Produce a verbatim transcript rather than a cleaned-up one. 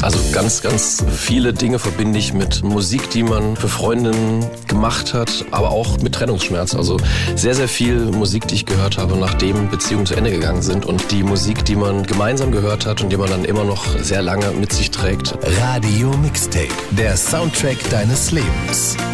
Also ganz, ganz viele Dinge verbinde ich mit Musik, die man für Freundinnen gemacht hat, aber auch mit Trennungsschmerz. Also sehr, sehr viel Musik, die ich gehört habe, nachdem Beziehungen zu Ende gegangen sind. Und die Musik, die man gemeinsam gehört hat und die man dann immer noch sehr lange mit sich trägt. Radio Mixtape, der Soundtrack deines Lebens.